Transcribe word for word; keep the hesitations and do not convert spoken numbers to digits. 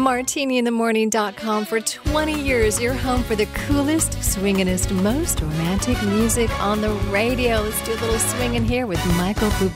martini in the morning dot com. For twenty years, your home for the coolest, swinginest, most romantic music on the radio. Let's do a little swinging here with Michael Bublé.